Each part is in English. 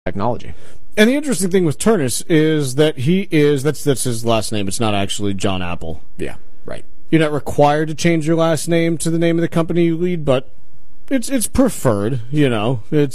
technology. And the interesting thing with Ternus is that that's his last name. It's not actually John Apple. Yeah, right. You're not required to change your last name to the name of the company you lead, but it's preferred, It's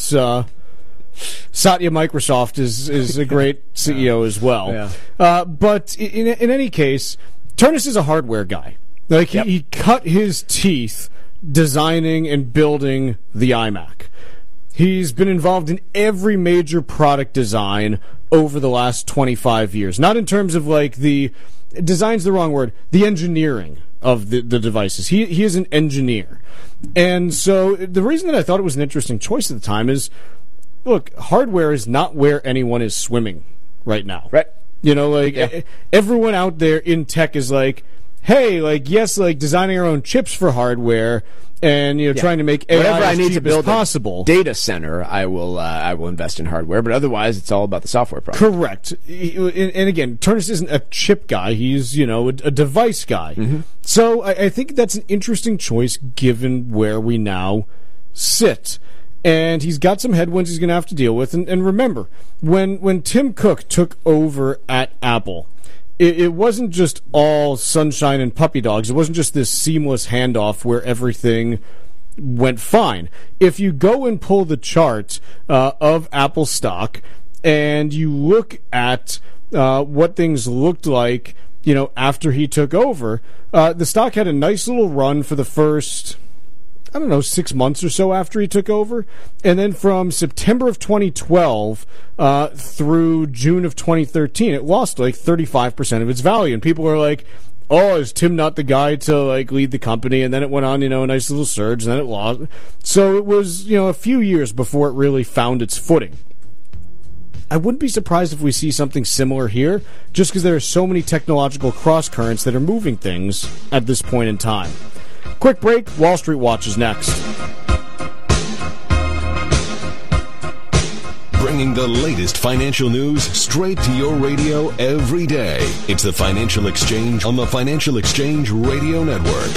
Satya Microsoft is a great CEO as well. Yeah. But in any case, Ternus is a hardware guy. Like he cut his teeth designing and building the iMac. He's been involved in every major product design over the last 25 years. Not in terms of like design's the wrong word, the engineering of the devices. He is an engineer. And so the reason that I thought it was an interesting choice at the time is, look, hardware is not where anyone is swimming right now. Right. Everyone out there in tech is like, hey, designing our own chips for hardware and trying to make AI whatever I as need cheap to build as possible. Data center, I will invest in hardware, but otherwise it's all about the software product. Correct. And again, Ternus isn't a chip guy; he's a device guy. Mm-hmm. So I think that's an interesting choice given where we now sit. And he's got some headwinds he's going to have to deal with. And remember, when Tim Cook took over at Apple, it wasn't just all sunshine and puppy dogs. It wasn't just this seamless handoff where everything went fine. If you go and pull the chart of Apple stock and you look at what things looked like, after he took over, the stock had a nice little run for the first 6 months or so after he took over. And then from September of 2012 through June of 2013, it lost 35% of its value. And people are like, oh, is Tim not the guy to lead the company? And then it went on, a nice little surge, and then it lost. So it was, a few years before it really found its footing. I wouldn't be surprised if we see something similar here, just because there are so many technological cross-currents that are moving things at this point in time. Quick break. Wall Street Watch is next. Bringing the latest financial news straight to your radio every day. It's the Financial Exchange on the Financial Exchange Radio Network.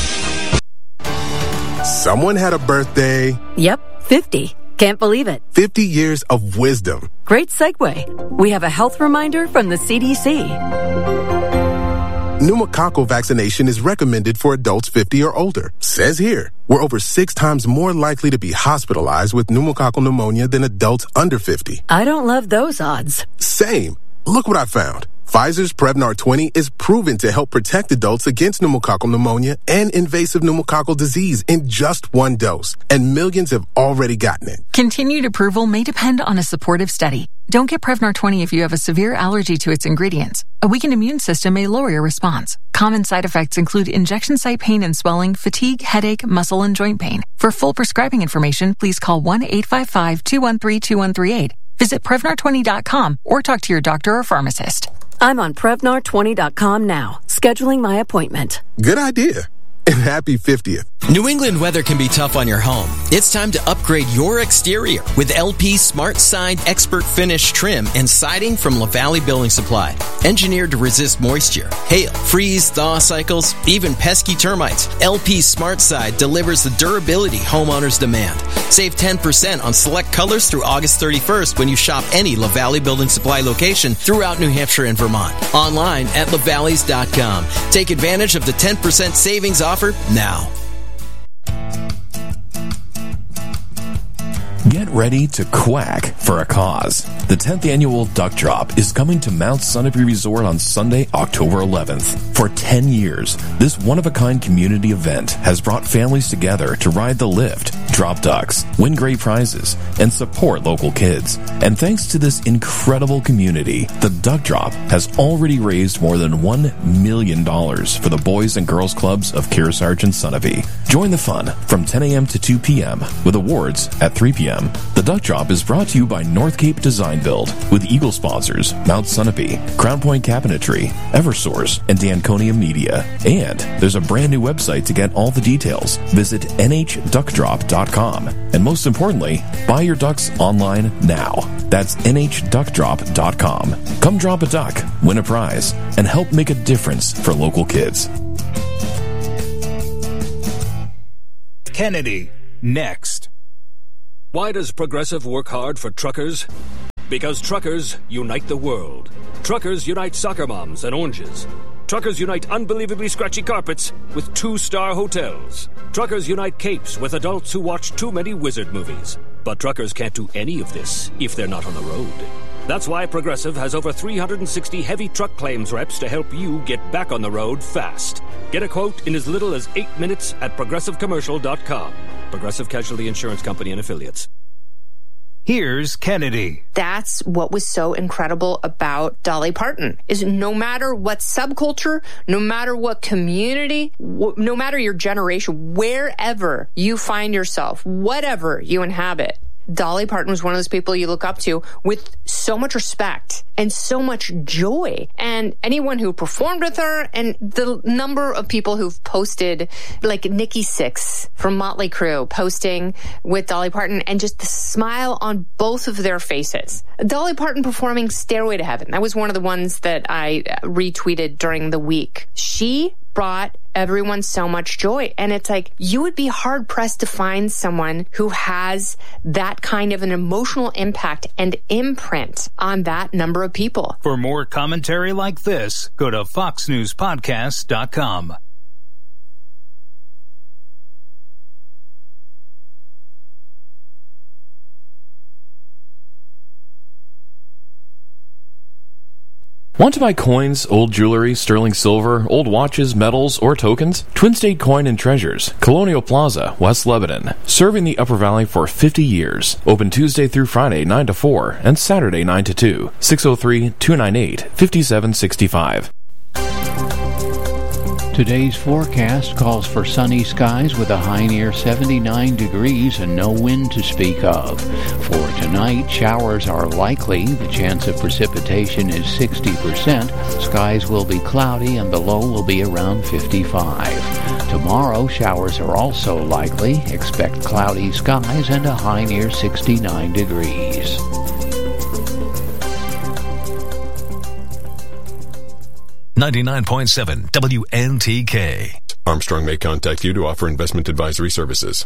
Someone had a birthday. Yep, 50. Can't believe it. 50 years of wisdom. Great segue. We have a health reminder from the CDC. Pneumococcal vaccination is recommended for adults 50 or older. Says here, we're over 6 times more likely to be hospitalized with pneumococcal pneumonia than adults under 50. I don't love those odds. Same. Look what I found. Pfizer's Prevnar 20 is proven to help protect adults against pneumococcal pneumonia and invasive pneumococcal disease in just 1 dose, and millions have already gotten it. Continued approval may depend on a supportive study. Don't get Prevnar 20 if you have a severe allergy to its ingredients. A weakened immune system may lower your response. Common side effects include injection site pain and swelling, fatigue, headache, muscle, and joint pain. For full prescribing information, please call 1-855-213-2138. Visit Prevnar20.com or talk to your doctor or pharmacist. I'm on Prevnar20.com now, scheduling my appointment. Good idea. And happy 50th. New England weather can be tough on your home. It's time to upgrade your exterior with LP Smart Side Expert Finish trim and siding from LaValley Building Supply. Engineered to resist moisture, hail, freeze, thaw cycles, even pesky termites, LP Smart Side delivers the durability homeowners demand. Save 10% on select colors through August 31st when you shop any LaValley Building Supply location throughout New Hampshire and Vermont. Online at lavalleys.com. Take advantage of the 10% savings offer now. Get ready to quack for a cause. The 10th annual Duck Drop is coming to Mount Sunapee Resort on Sunday, October 11th. For 10 years, this one-of-a-kind community event has brought families together to ride the lift, drop ducks, win great prizes, and support local kids. And thanks to this incredible community, the Duck Drop has already raised more than $1 million for the Boys and Girls Clubs of Kearsarge and Sunapee. Join the fun from 10 a.m. to 2 p.m. with awards at 3 p.m. The Duck Drop is brought to you by North Cape Design Build with Eagle sponsors Mount Sunapee, Crown Point Cabinetry, Eversource, and Danconia Media. And there's a brand new website to get all the details. Visit nhduckdrop.com. And most importantly, buy your ducks online now. That's nhduckdrop.com. Come drop a duck, win a prize, and help make a difference for local kids. Kennedy, next. Why does Progressive work hard for truckers? Because truckers unite the world. Truckers unite soccer moms and oranges. Truckers unite unbelievably scratchy carpets with 2-star hotels. Truckers unite capes with adults who watch too many wizard movies. But truckers can't do any of this if they're not on the road. That's why Progressive has over 360 heavy truck claims reps to help you get back on the road fast. Get a quote in as little as 8 minutes at ProgressiveCommercial.com. Progressive Casualty Insurance Company and Affiliates. Here's Kennedy. That's what was so incredible about Dolly Parton, is no matter what subculture, no matter what community, no matter your generation, wherever you find yourself, whatever you inhabit, Dolly Parton was one of those people you look up to with so much respect and so much joy. And anyone who performed with her, and the number of people who've posted, like Nikki Sixx from Motley Crue posting with Dolly Parton, and just the smile on both of their faces. Dolly Parton performing Stairway to Heaven. That was one of the ones that I retweeted during the week. She brought everyone so much joy. And it's like, you would be hard pressed to find someone who has that kind of an emotional impact and imprint on that number of people. For more commentary like this, go to foxnewspodcast.com. Want to buy coins, old jewelry, sterling silver, old watches, metals, or tokens? Twin State Coin and Treasures, Colonial Plaza, West Lebanon. Serving the Upper Valley for 50 years. Open Tuesday through Friday 9 to 4 and Saturday 9 to 2. 603-298-5765. Today's forecast calls for sunny skies with a high near 79 degrees and no wind to speak of. For tonight, showers are likely. The chance of precipitation is 60%. Skies will be cloudy and the low will be around 55. Tomorrow, showers are also likely. Expect cloudy skies and a high near 69 degrees. .7 WNTK. Armstrong may contact you to offer investment advisory services.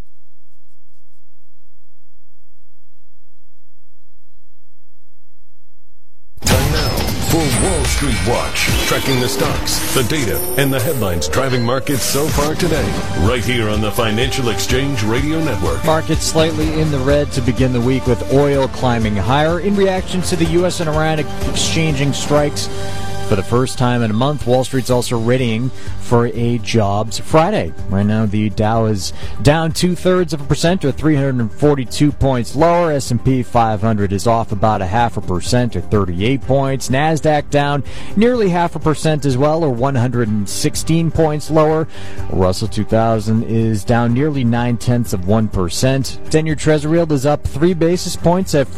Time now for Wall Street Watch, tracking the stocks, the data, and the headlines driving markets so far today. Right here on the Financial Exchange Radio Network. Markets slightly in the red to begin the week, with oil climbing higher in reaction to the U.S. and Iran exchanging strikes. For the first time in a month, Wall Street's also readying for a jobs Friday. Right now, the Dow is down 0.2% or 342 points lower. S&P 500 is off about 0.5% or 38 points. NASDAQ down nearly 0.5% as well, or 116 points lower. Russell 2000 is down nearly 0.9%. 10-year Treasury yield is up 3 basis points at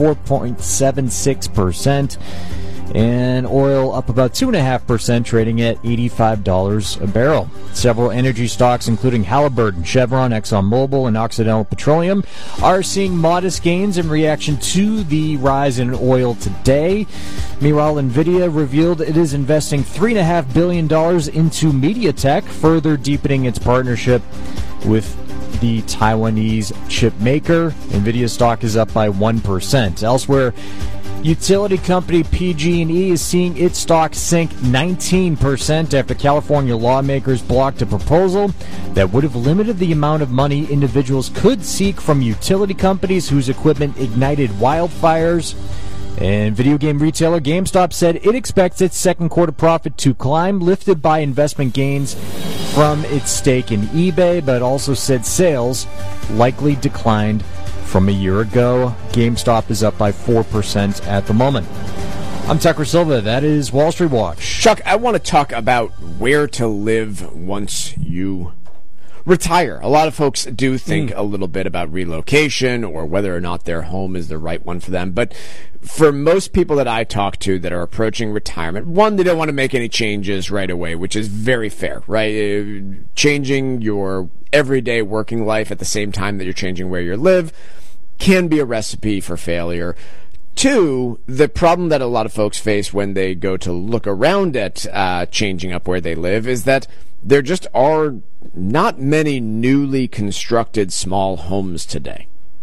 4.76%. And oil up about 2.5%, trading at $85 a barrel. Several energy stocks, including Halliburton, Chevron, ExxonMobil, and Occidental Petroleum, are seeing modest gains in reaction to the rise in oil today. Meanwhile, NVIDIA revealed it is investing $3.5 billion into MediaTek, further deepening its partnership with the Taiwanese chip maker. NVIDIA stock is up by 1%. Elsewhere, utility company PG&E is seeing its stock sink 19% after California lawmakers blocked a proposal that would have limited the amount of money individuals could seek from utility companies whose equipment ignited wildfires. And video game retailer GameStop said it expects its second quarter profit to climb, lifted by investment gains from its stake in eBay, but also said sales likely declined from a year ago. GameStop is up by 4% at the moment. I'm Tucker Silva. That is Wall Street Watch. Chuck, I want to talk about where to live once you retire. A lot of folks do think a little bit about relocation or whether or not their home is the right one for them. But for most people that I talk to that are approaching retirement, one, they don't want to make any changes right away, which is very fair, right? Changing your everyday working life at the same time that you're changing where you live can be a recipe for failure. Two, the problem that a lot of folks face when they go to look around at changing up where they live is that there just are not many newly constructed small homes today.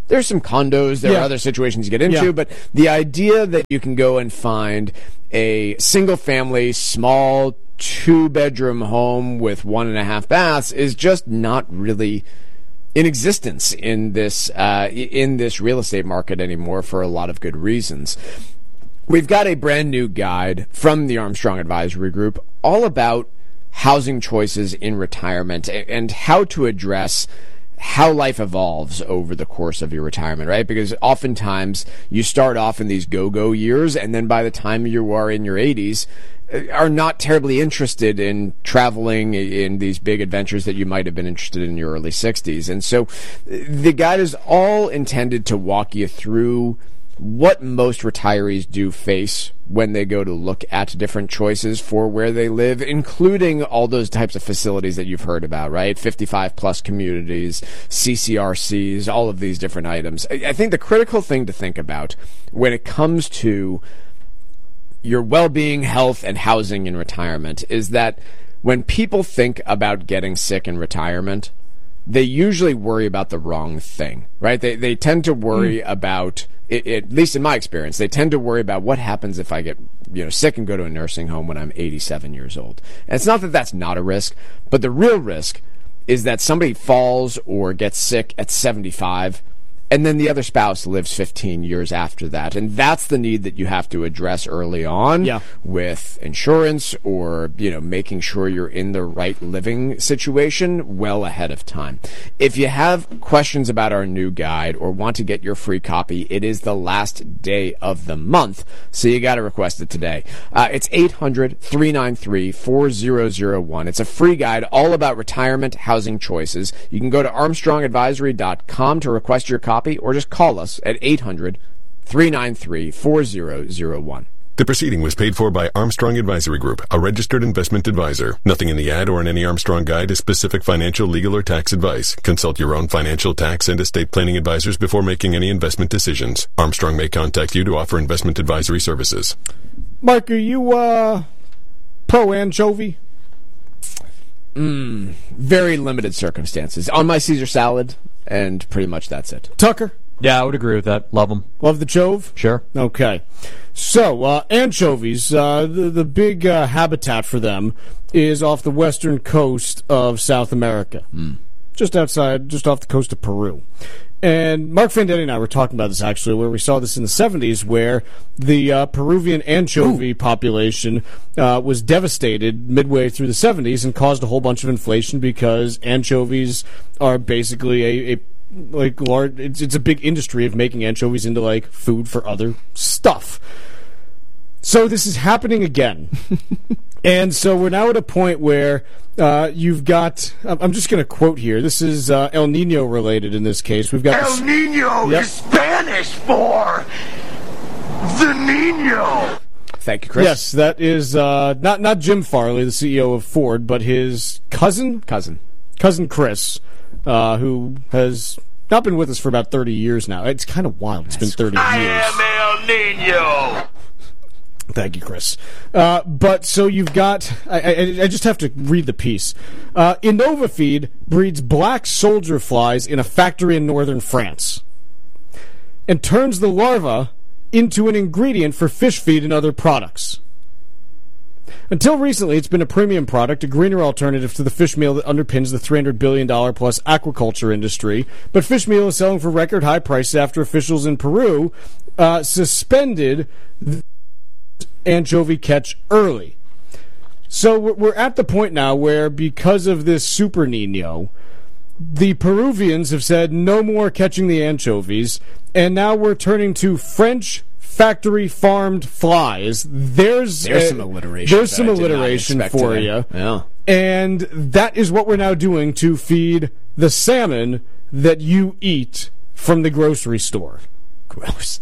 There's some condos, there are other situations you get into, but the idea that you can go and find a single-family, small, 2-bedroom home with 1.5 baths is just not really in existence in this real estate market anymore for a lot of good reasons. We've got a brand new guide from the Armstrong Advisory Group all about housing choices in retirement and how to address how life evolves over the course of your retirement, right? Because oftentimes you start off in these go-go years, and then by the time you are in your 80s, are not terribly interested in traveling in these big adventures that you might have been interested in your early 60s. And so the guide is all intended to walk you through what most retirees do face when they go to look at different choices for where they live, including all those types of facilities that you've heard about, right? 55-plus communities, CCRCs, all of these different items. I think the critical thing to think about when it comes to your well-being, health, and housing in retirement is that when people think about getting sick in retirement, they usually worry about the wrong thing, right? They tend to worry about, at least in my experience, they tend to worry about what happens if I get sick and go to a nursing home when I'm 87 years old. And it's not that that's not a risk, but the real risk is that somebody falls or gets sick at 75, and then the other spouse lives 15 years after that. And that's the need that you have to address early on with insurance or, making sure you're in the right living situation well ahead of time. If you have questions about our new guide or want to get your free copy, it is the last day of the month, so you got to request it today. It's 800-393-4001. It's a free guide all about retirement housing choices. You can go to armstrongadvisory.com to request your copy, or just call us at 800-393-4001. The proceeding was paid for by Armstrong Advisory Group, a registered investment advisor. Nothing in the ad or in any Armstrong guide is specific financial, legal, or tax advice. Consult your own financial, tax, and estate planning advisors before making any investment decisions. Armstrong may contact you to offer investment advisory services. Mark, are you pro anchovy? Very limited circumstances. On my Caesar salad, and pretty much that's it. Tucker? Yeah, I would agree with that. Love them. Love the chove? Sure. Okay. So, anchovies, the big habitat for them is off the western coast of South America. Just off the coast of Peru. And Mark Fandetti and I were talking about this, actually, where we saw this in the 70s, where the Peruvian anchovy population was devastated midway through the 70s and caused a whole bunch of inflation because anchovies are basically it's a big industry of making anchovies into, like, food for other stuff. So this is happening again. And so we're now at a point where you've got, I'm just going to quote here, this is El Nino related in this case. We've got El Nino is Spanish for the Nino. Thank you, Chris. Yes, that is not Jim Farley, the CEO of Ford, but his cousin Chris, who has not been with us for about 30 years now. It's kind of wild. It's been 30 years. I am El Nino. Thank you, Chris. But so you've got, I just have to read the piece. InnovaFeed breeds black soldier flies in a factory in northern France and turns the larva into an ingredient for fish feed and other products. Until recently, it's been a premium product, a greener alternative to the fish meal that underpins the $300 billion plus aquaculture industry. But fish meal is selling for record high prices after officials in Peru suspended the anchovy catch early. So we're at the point now where, because of this Super Nino, the Peruvians have said no more catching the anchovies, and now we're turning to French factory farmed flies. There's some alliteration. There's some alliteration for you. Yeah. And that is what we're now doing to feed the salmon that you eat from the grocery store. Gross.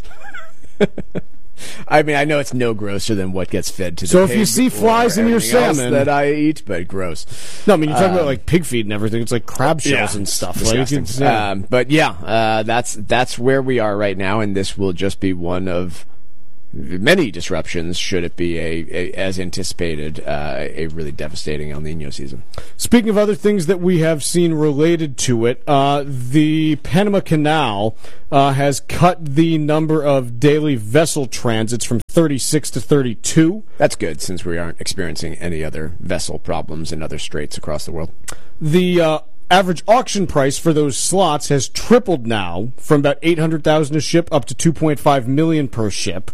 I mean, I know it's no grosser than what gets fed to the So pig if you see flies in your salmon that I eat, but gross. No, I mean, you're talking about like pig feed and everything. It's like crab shells and stuff. Disgusting. Like, but yeah, that's where we are right now, and this will just be one of many disruptions should it be as anticipated, a really devastating El Nino season. Speaking of other things that we have seen related to it, the Panama Canal has cut the number of daily vessel transits from 36 to 32. That's good, since we aren't experiencing any other vessel problems in other straits across the world. The average auction price for those slots has tripled now, from about $800,000 a ship up to $2.5 million per ship.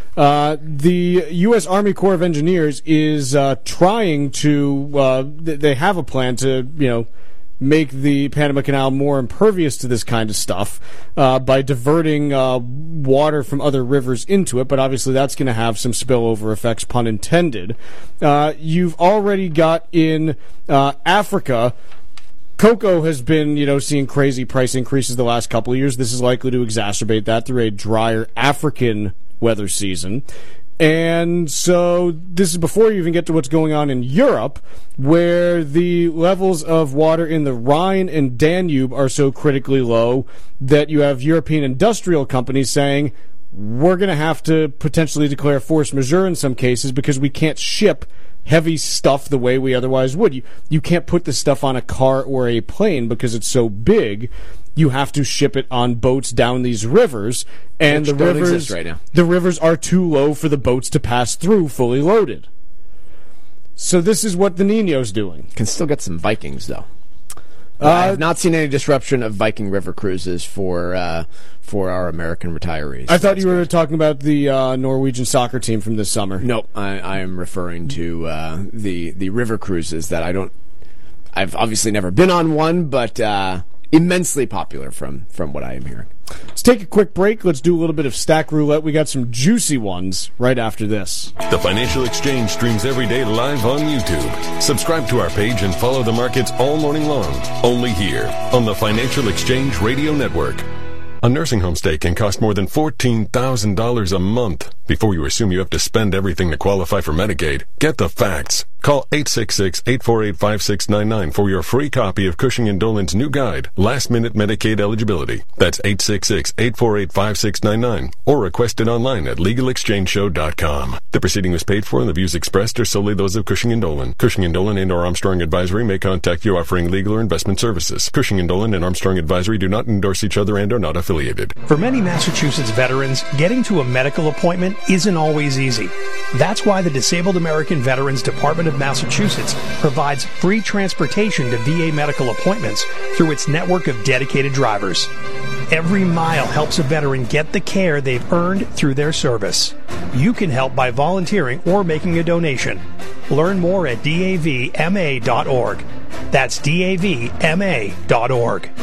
The U.S. Army Corps of Engineers is trying to. They have a plan to, make the Panama Canal more impervious to this kind of stuff by diverting water from other rivers into it, but obviously that's going to have some spillover effects, pun intended. You've already got in Africa. Cocoa has been, seeing crazy price increases the last couple of years. This is likely to exacerbate that through a drier African weather season. And so this is before you even get to what's going on in Europe, where the levels of water in the Rhine and Danube are so critically low that you have European industrial companies saying, we're going to have to potentially declare force majeure in some cases because we can't ship heavy stuff the way we otherwise would. You can't put this stuff on a car or a plane because it's so big. You have to ship it on boats down these rivers, and which don't exist right now. The rivers are too low for the boats to pass through fully loaded. So this is what the Nino's doing. Can still get some Vikings, though. I have not seen any disruption of Viking river cruises for our American retirees. I thought you were talking about the Norwegian soccer team from this summer. Nope, I am referring to the river cruises that I've obviously never been on one, but immensely popular from what I am hearing. Let's take a quick break. Let's do a little bit of stack roulette. We got some juicy ones right after this. The Financial Exchange streams every day live on YouTube. Subscribe to our page and follow the markets all morning long. Only here on the Financial Exchange Radio Network. A nursing home stay can cost more than $14,000 a month. Before you assume you have to spend everything to qualify for Medicaid, get the facts. Call 866-848-5699 for your free copy of Cushing & Dolan's new guide, Last Minute Medicaid Eligibility. That's 866-848-5699, or request it online at LegalExchangeShow.com. The proceeding was paid for and the views expressed are solely those of Cushing & Dolan. Cushing & Dolan and or Armstrong Advisory may contact you offering legal or investment services. Cushing & Dolan and Armstrong Advisory do not endorse each other and are not affiliated. For many Massachusetts veterans, getting to a medical appointment isn't always easy. That's why the Disabled American Veterans Department of Massachusetts provides free transportation to VA medical appointments through its network of dedicated drivers. Every mile helps a veteran get the care they've earned through their service. You can help by volunteering or making a donation. Learn more at davma.org. That's davma.org.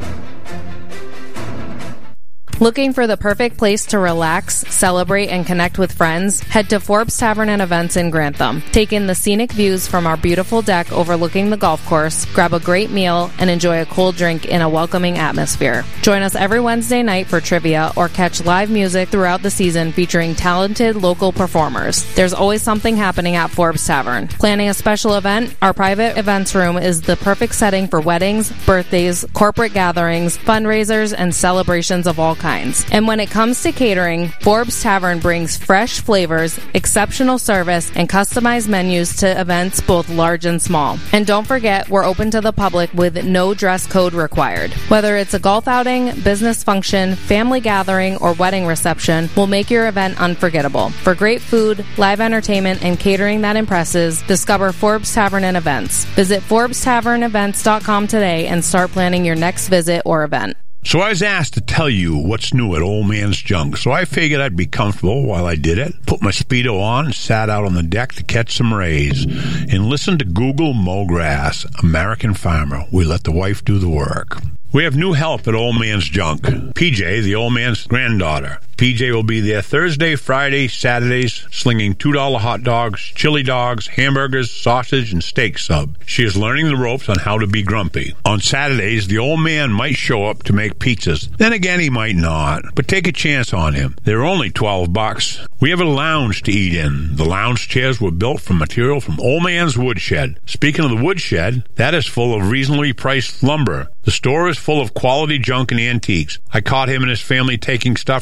Looking for the perfect place to relax, celebrate, and connect with friends? Head to Forbes Tavern and Events in Grantham. Take in the scenic views from our beautiful deck overlooking the golf course, grab a great meal, and enjoy a cold drink in a welcoming atmosphere. Join us every Wednesday night for trivia or catch live music throughout the season featuring talented local performers. There's always something happening at Forbes Tavern. Planning a special event? Our private events room is the perfect setting for weddings, birthdays, corporate gatherings, fundraisers, and celebrations of all kinds. And when it comes to catering, Forbes Tavern brings fresh flavors, exceptional service, and customized menus to events both large and small. And don't forget, we're open to the public with no dress code required. Whether it's a golf outing, business function, family gathering, or wedding reception, we'll make your event unforgettable. For great food, live entertainment, and catering that impresses, discover Forbes Tavern and Events. Visit ForbesTavernEvents.com today and start planning your next visit or event. So I was asked to tell you what's new at Old Man's Junk, so I figured I'd be comfortable while I did it. Put my Speedo on, sat out on the deck to catch some rays, and listened to Google Mow Grass, American Farmer. We let the wife do the work. We have new help at Old Man's Junk. PJ, the old man's granddaughter. PJ will be there Thursday, Friday, Saturdays, slinging $2 hot dogs, chili dogs, hamburgers, sausage, and steak sub. She is learning the ropes on how to be grumpy. On Saturdays, the old man might show up to make pizzas. Then again, he might not. But take a chance on him. They're only $12. We have a lounge to eat in. The lounge chairs were built from material from Old Man's Woodshed. Speaking of the woodshed, that is full of reasonably priced lumber. The store is full of quality junk and antiques. I caught him and his family taking stuff from one of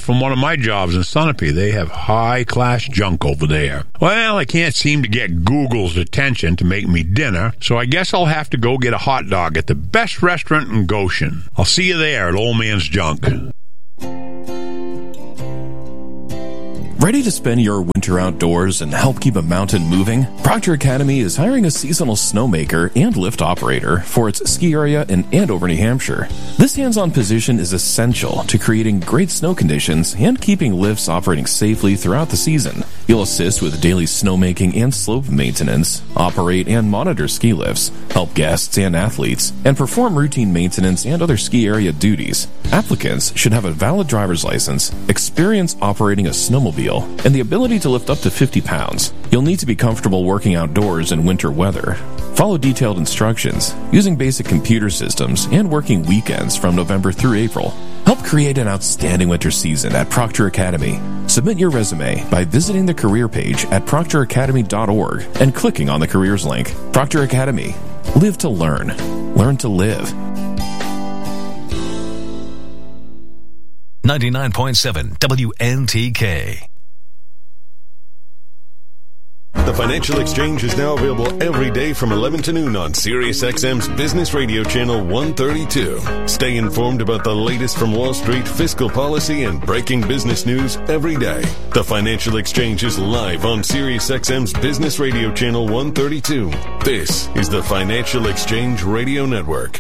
my jobs in Sunapee. They have high-class junk over there. Well, I can't seem to get Google's attention to make me dinner, so I guess I'll have to go get a hot dog at the best restaurant in Goshen. I'll see you there at Old Man's Junk. Ready to spend your winter outdoors and help keep a mountain moving? Proctor Academy is hiring a seasonal snowmaker and lift operator for its ski area in Andover, New Hampshire. This hands-on position is essential to creating great snow conditions and keeping lifts operating safely throughout the season. You'll assist with daily snowmaking and slope maintenance, operate and monitor ski lifts, help guests and athletes, and perform routine maintenance and other ski area duties. Applicants should have a valid driver's license, experience operating a snowmobile, and the ability to lift up to 50 pounds. You'll need to be comfortable working outdoors in winter weather. Follow detailed instructions, using basic computer systems, and working weekends from November through April. Help create an outstanding winter season at Proctor Academy. Submit your resume by visiting the career page at proctoracademy.org and clicking on the careers link. Proctor Academy. Live to learn. Learn to live. 99.7 WNTK. The Financial Exchange is now available every day from 11 to noon on SiriusXM's Business Radio Channel 132. Stay informed about the latest from Wall Street, fiscal policy, and breaking business news every day. The Financial Exchange is live on SiriusXM's Business Radio Channel 132. This is the Financial Exchange Radio Network.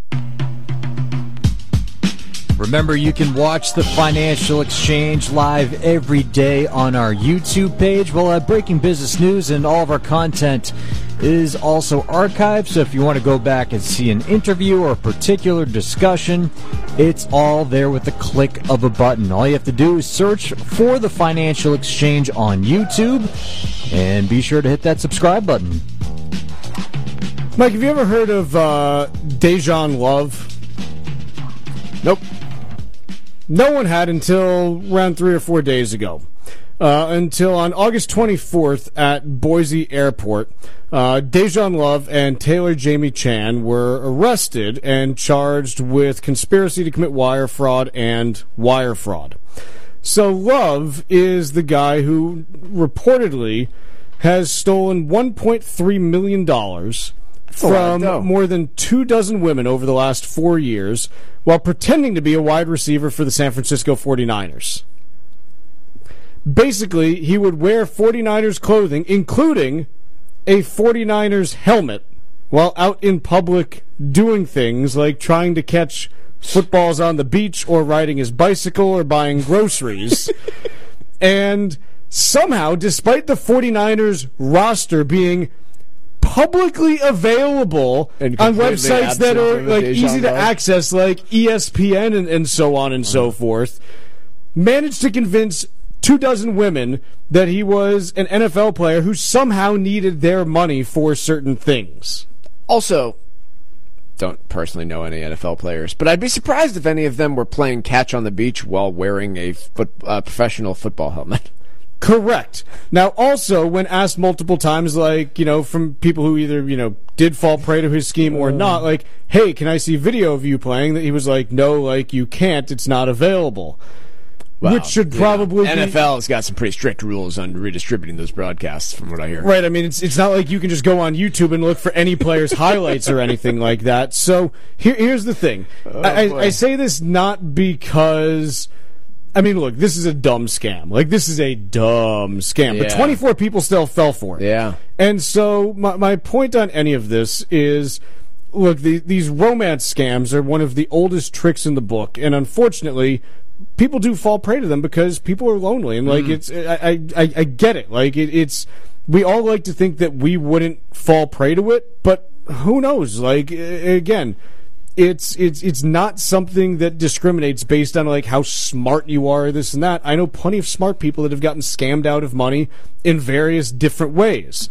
Remember, you can watch the Financial Exchange live every day on our YouTube page. We'll have breaking business news, and all of our content is also archived. So if you want to go back and see an interview or a particular discussion, it's all there with the click of a button. All you have to do is search for the Financial Exchange on YouTube, and be sure to hit that subscribe button. Mike, have you ever heard of Dejan Love? Nope. No one had until around 3 or 4 days ago. Until on August 24th at Boise Airport, Dejan Love and Taylor Jamie Chan were arrested and charged with conspiracy to commit wire fraud and wire fraud. So Love is the guy who reportedly has stolen $1.3 million from more than 24 women over the last 4 years while pretending to be a wide receiver for the San Francisco 49ers. Basically, he would wear 49ers clothing, including a 49ers helmet, while out in public doing things like trying to catch footballs on the beach or riding his bicycle or buying groceries. And somehow, despite the 49ers roster being publicly available on websites that are like easy to access, like ESPN and so on and so forth, managed to convince 24 women that he was an NFL player who somehow needed their money for certain things. Also, don't personally know any NFL players, but I'd be surprised if any of them were playing catch on the beach while wearing a professional football helmet. Correct. Now, also, when asked multiple times, like, from people who either, did fall prey to his scheme or not, like, hey, can I see video of you playing? That he was like, no, like, you can't. It's not available. Well, which should probably NFL has got some pretty strict rules on redistributing those broadcasts, from what I hear. Right. I mean, it's not like you can just go on YouTube and look for any player's highlights or anything like that. So here's the thing. I say this not because... I mean, look, this is a dumb scam. Like, this is a dumb scam. Yeah. But 24 people still fell for it. Yeah. And so my point on any of this is, look, these romance scams are one of the oldest tricks in the book. And unfortunately, people do fall prey to them because people are lonely. And, like, I get it. Like, it's we all like to think that we wouldn't fall prey to it. But who knows? Like, again... It's not something that discriminates based on like how smart you are, this and that. I know plenty of smart people that have gotten scammed out of money in various different ways.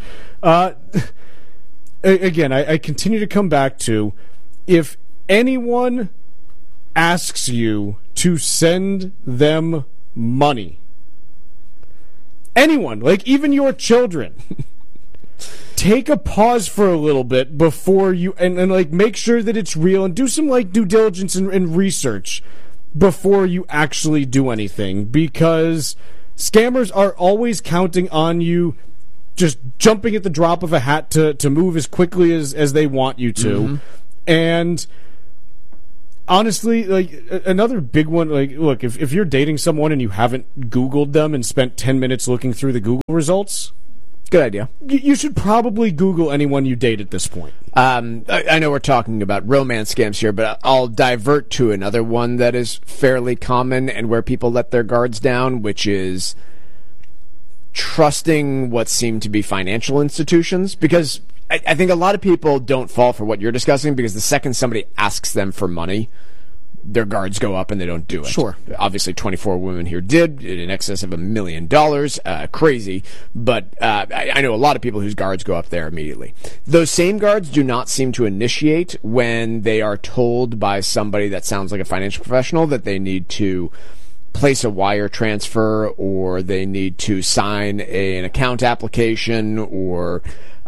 Again, I continue to come back to, if anyone asks you to send them money, anyone, like even your children, take a pause for a little bit before you and like make sure that it's real and do some like due diligence and research before you actually do anything, because scammers are always counting on you just jumping at the drop of a hat to move as quickly as they want you to. Mm-hmm. And honestly, like, another big one, like, look, if you're dating someone and you haven't Googled them and spent 10 minutes looking through the Google results, good idea. You should probably Google anyone you date at this point. I know we're talking about romance scams here, but I'll divert to another one that is fairly common and where people let their guards down, which is trusting what seem to be financial institutions. Because I think a lot of people don't fall for what you're discussing, because the second somebody asks them for money, their guards go up and they don't do it. Sure. Obviously, 24 women here did, in excess of $1 million. Crazy. But I know a lot of people whose guards go up there immediately. Those same guards do not seem to initiate when they are told by somebody that sounds like a financial professional that they need to place a wire transfer, or they need to sign an account application, or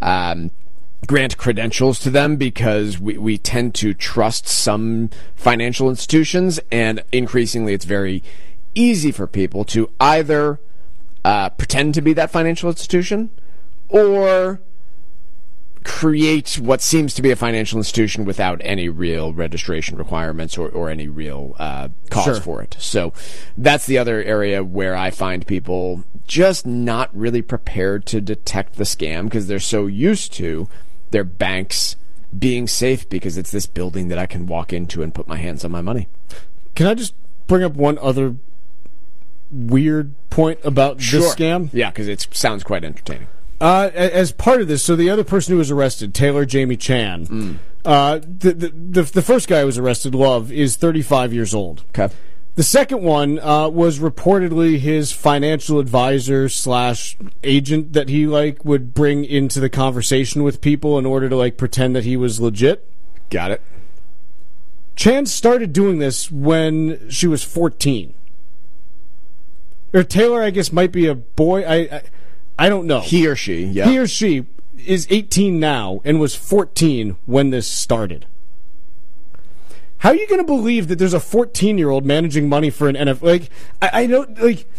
grant credentials to them, because we tend to trust some financial institutions, and increasingly it's very easy for people to either pretend to be that financial institution or create what seems to be a financial institution without any real registration requirements or any real cause for it. So that's the other area where I find people just not really prepared to detect the scam, because they're so used to their banks being safe because it's this building that I can walk into and put my hands on my money. Can I just bring up one other weird point about this scam? Yeah, because it sounds quite entertaining. As part of this, so the other person who was arrested, Taylor Jamie Chan, the first guy who was arrested, Love, is 35 years old. Okay. The second one was reportedly his financial advisor / agent that he would bring into the conversation with people in order to pretend that he was legit. Got it. Chan started doing this when she was 14. Or Taylor, I guess, might be a boy. I don't know. He or she, yeah. He or she is 18 now and was 14 when this started. How are you going to believe that there's a 14-year-old managing money for an NFL? I don't,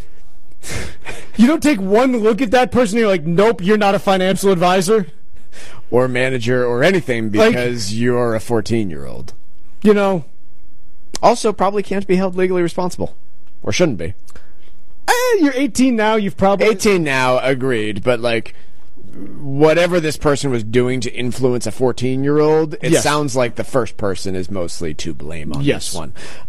you don't take one look at that person and you're like, nope, you're not a financial advisor. Or manager or anything, because you're a 14-year-old. You know. Also, probably can't be held legally responsible. Or shouldn't be. You're 18 now, you've probably... 18 now, agreed, but whatever this person was doing to influence a 14-year-old, it sounds like the first person is mostly to blame on this one.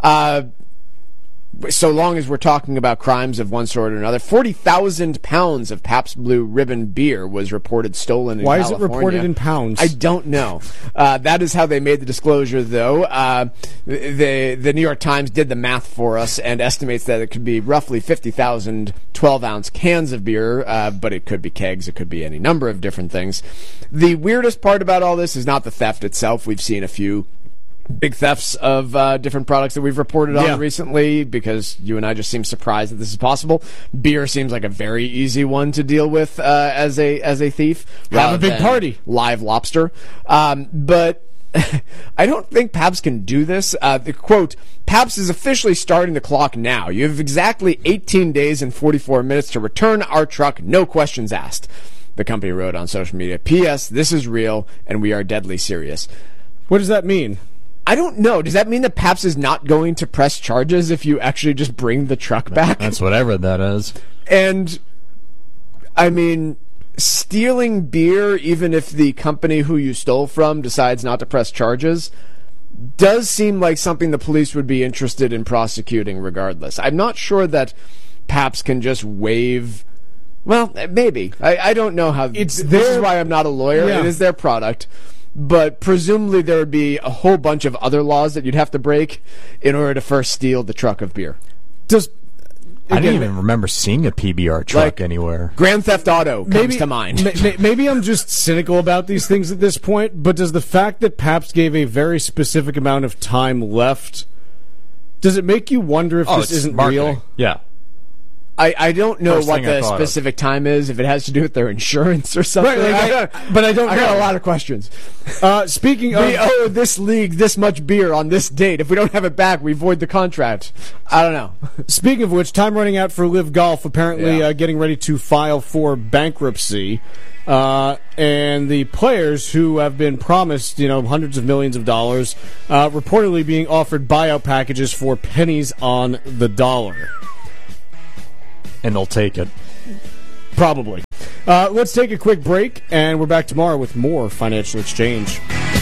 So long as we're talking about crimes of one sort or another, 40,000 pounds of Pabst Blue Ribbon beer was reported stolen in California. Why is it reported in pounds? I don't know. That is how they made the disclosure, though. The New York Times did the math for us and estimates that it could be roughly 50,000 12-ounce cans of beer, but it could be kegs, it could be any number of different things. The weirdest part about all this is not the theft itself. We've seen a few big thefts of different products that we've reported on recently, because you and I just seem surprised that this is possible. Beer seems like a very easy one to deal with as a thief. Have a big party. Live lobster. But I don't think Pabst can do this. The quote, Pabst is officially starting the clock now. You have exactly 18 days and 44 minutes to return our truck, no questions asked. The company wrote on social media, P.S. This is real, and we are deadly serious. What does that mean? I don't know. Does that mean that Pabst is not going to press charges if you actually just bring the truck back? That's what I read that as. And, I mean, stealing beer, even if the company who you stole from decides not to press charges, does seem like something the police would be interested in prosecuting regardless. I'm not sure that Pabst can just waive... Well, maybe. I don't know how... This is why I'm not a lawyer. Yeah. It is their product. But presumably there would be a whole bunch of other laws that you'd have to break in order to first steal the truck of beer. I didn't even remember seeing a PBR truck anywhere. Grand Theft Auto comes to mind. Maybe I'm just cynical about these things at this point, but does the fact that Pabst gave a very specific amount of time left, does it make you wonder if this isn't marketing. real? Yeah. I don't know First what thing I the thought of. specific time is, if it has to do with their insurance or something. Right, but I don't I know. got a lot of questions. Speaking of... We owe this league this much beer on this date. If we don't have it back, we void the contract. I don't know. Speaking of which, time running out for Live Golf, apparently getting ready to file for bankruptcy. And the players who have been promised, hundreds of millions of dollars, reportedly being offered buyout packages for pennies on the dollar. And they'll take it. Probably. Let's take a quick break, and we're back tomorrow with more Financial Exchange.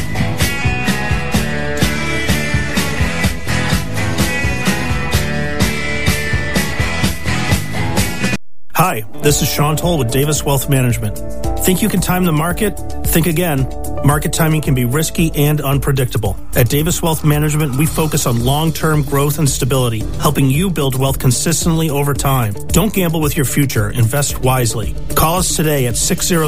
Hi, this is Sean Toll with Davis Wealth Management. Think you can time the market? Think again. Market timing can be risky and unpredictable. At Davis Wealth Management, we focus on long-term growth and stability, helping you build wealth consistently over time. Don't gamble with your future. Invest wisely. Call us today at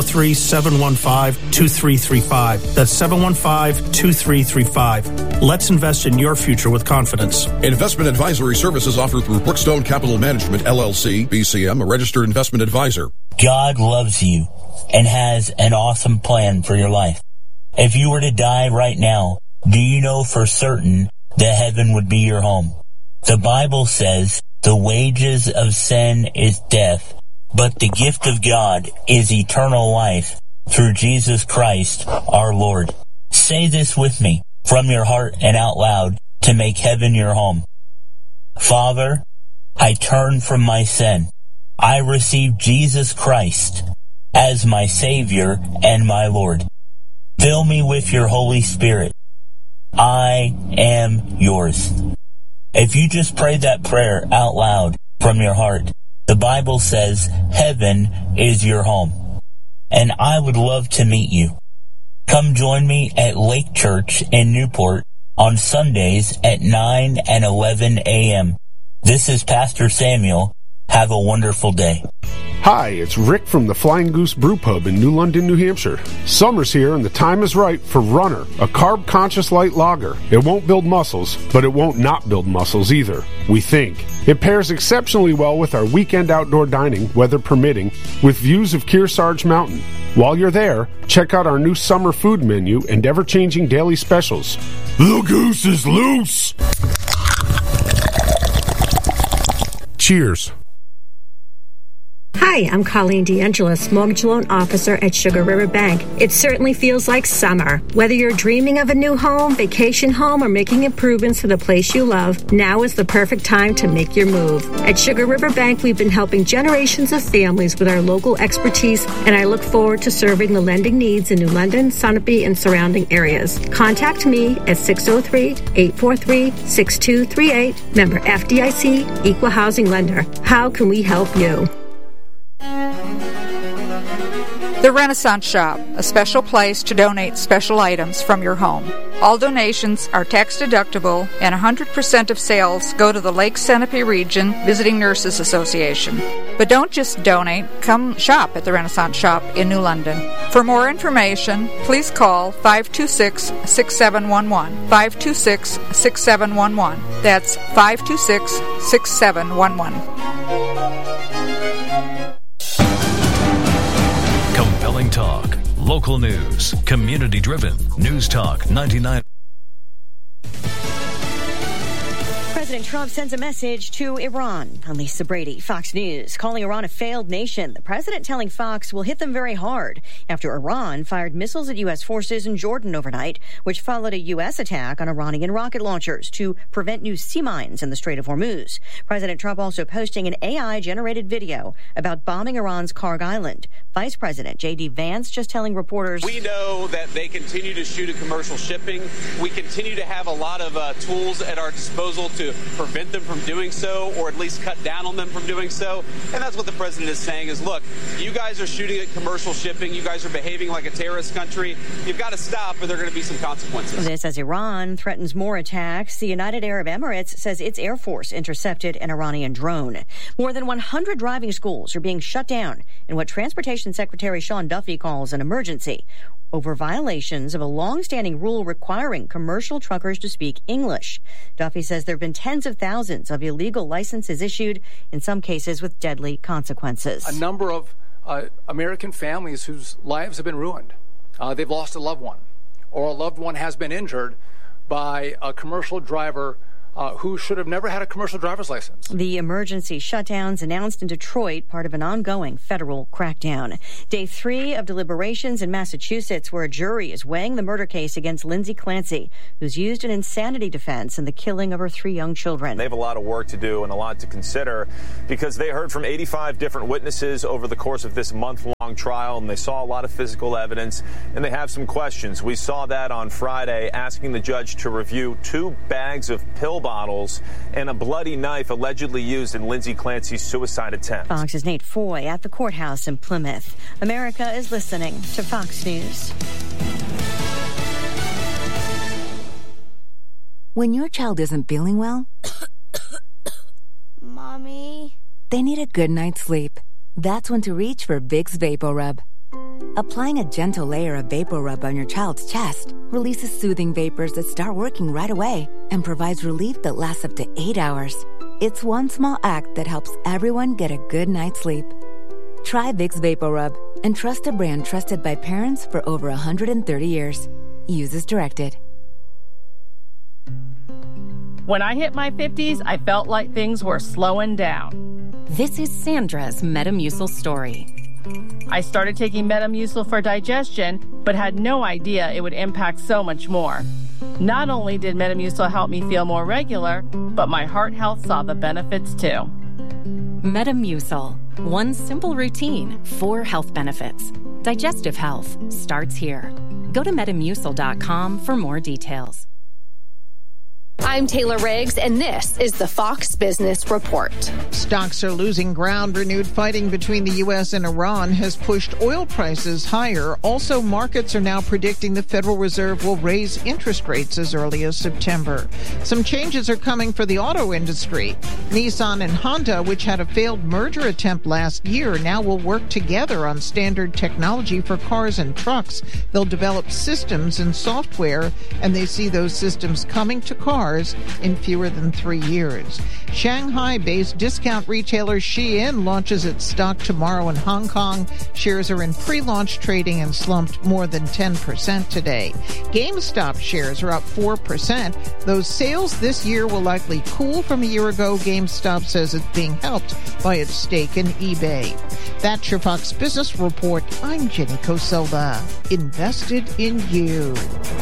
603-715-2335. That's 715-2335. Let's invest in your future with confidence. Investment advisory services offered through Brookstone Capital Management, LLC, BCM, a registered investment advisor. God loves you and has an awesome plan for your life. If you were to die right now, do you know for certain that heaven would be your home? The Bible says the wages of sin is death, but the gift of God is eternal life through Jesus Christ our Lord. Say this with me from your heart and out loud to make heaven your home. Father, I turn from my sin. I receive Jesus Christ as my Savior and my Lord. Fill me with your Holy Spirit. I am yours. If you just pray that prayer out loud from your heart, the Bible says heaven is your home. And I would love to meet you. Come join me at Lake Church in Newport on Sundays at 9 and 11 a.m. This is Pastor Samuel. Have a wonderful day. Hi, it's Rick from the Flying Goose Brew Pub in New London, New Hampshire. Summer's here and the time is right for Runner, a carb-conscious light lager. It won't build muscles, but it won't not build muscles either, we think. It pairs exceptionally well with our weekend outdoor dining, weather permitting, with views of Kearsarge Mountain. While you're there, check out our new summer food menu and ever-changing daily specials. The goose is loose! Cheers. Hi, I'm Colleen DeAngelis, Mortgage Loan Officer at Sugar River Bank. It certainly feels like summer. Whether you're dreaming of a new home, vacation home, or making improvements to the place you love, now is the perfect time to make your move. At Sugar River Bank, we've been helping generations of families with our local expertise, and I look forward to serving the lending needs in New London, Sunapee, and surrounding areas. Contact me at 603-843-6238. Member FDIC, Equal Housing Lender. How can we help you? The Renaissance Shop, a special place to donate special items from your home. All donations are tax deductible, and 100% of sales go to the Lake Sunapee Region Visiting Nurses Association. But don't just donate, come shop at the Renaissance Shop in New London. For more information, please call 526-6711. 526-6711. That's 526-6711. Compelling talk, local news, community-driven. News Talk 99. President Trump sends a message to Iran. I'm Lisa Brady, Fox News, calling Iran a failed nation. The president telling Fox will hit them very hard after Iran fired missiles at U.S. forces in Jordan overnight, which followed a U.S. attack on Iranian rocket launchers to prevent new sea mines in the Strait of Hormuz. President Trump also posting an AI-generated video about bombing Iran's Karg Island. Vice President J.D. Vance just telling reporters, "We know that they continue to shoot at commercial shipping. We continue to have a lot of tools at our disposal to prevent them from doing so, or at least cut down on them from doing so." And that's what the president is saying is, look, you guys are shooting at commercial shipping. You guys are behaving like a terrorist country. You've got to stop, or there are going to be some consequences. This as Iran threatens more attacks. The United Arab Emirates says its Air Force intercepted an Iranian drone. More than 100 driving schools are being shut down in what transportation Education Secretary Sean Duffy calls an emergency over violations of a long-standing rule requiring commercial truckers to speak English. Duffy says there have been tens of thousands of illegal licenses issued, in some cases with deadly consequences. A number of American families whose lives have been ruined. They've lost a loved one, or a loved one has been injured by a commercial driver who should have never had a commercial driver's license. The emergency shutdowns announced in Detroit, part of an ongoing federal crackdown. Day 3 of deliberations in Massachusetts, where a jury is weighing the murder case against Lindsay Clancy, who's used an insanity defense in the killing of her 3 young children. They have a lot of work to do and a lot to consider because they heard from 85 different witnesses over the course of this month-long trial, and they saw a lot of physical evidence, and they have some questions. We saw that on Friday, asking the judge to review 2 bags of pill bottles and a bloody knife allegedly used in Lindsay Clancy's suicide attempt. Fox's Nate Foy at the courthouse in Plymouth. America is listening to Fox News. When your child isn't feeling well, Mommy, they need a good night's sleep. That's when to reach for Vicks VapoRub. Applying a gentle layer of VapoRub on your child's chest releases soothing vapors that start working right away and provides relief that lasts up to 8 hours. It's one small act that helps everyone get a good night's sleep. Try Vicks VapoRub and trust a brand trusted by parents for over 130 years. Use as directed. When I hit my 50s, I felt like things were slowing down. This is Sandra's Metamucil story. I started taking Metamucil for digestion, but had no idea it would impact so much more. Not only did Metamucil help me feel more regular, but my heart health saw the benefits too. Metamucil. One simple routine, 4 health benefits. Digestive health starts here. Go to Metamucil.com for more details. I'm Taylor Riggs, and this is the Fox Business Report. Stocks are losing ground. Renewed fighting between the U.S. and Iran has pushed oil prices higher. Also, markets are now predicting the Federal Reserve will raise interest rates as early as September. Some changes are coming for the auto industry. Nissan and Honda, which had a failed merger attempt last year, now will work together on standard technology for cars and trucks. They'll develop systems and software, and they see those systems coming to cars in fewer than 3 years. Shanghai-based discount retailer Shein launches its stock tomorrow in Hong Kong. Shares are in pre-launch trading and slumped more than 10% today. GameStop shares are up 4%. Those sales this year will likely cool from a year ago. GameStop says it's being helped by its stake in eBay. That's your Fox Business Report. I'm Jenny Coselva. Invested in you.